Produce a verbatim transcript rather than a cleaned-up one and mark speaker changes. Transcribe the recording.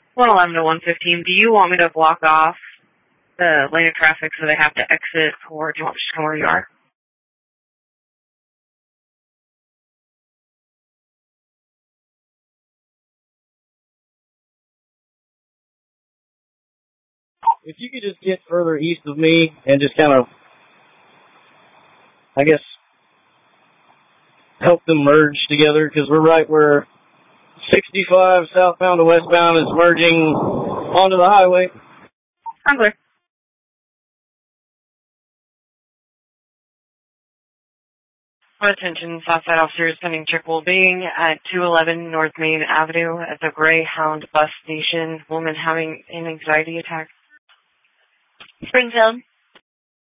Speaker 1: one eleven to one fifteen. Do you want me to block off the lane of traffic so they have to exit, or do you want me to just come where you are?
Speaker 2: If you could just get further east of me and just kind of, I guess, help them merge together, because we're right where sixty-five southbound to westbound is merging onto the highway.
Speaker 1: I'm clear. Attention, Southside officers pending triple being at two eleven North Main Avenue at the Greyhound bus station. Woman having an anxiety attack.
Speaker 3: Springfield.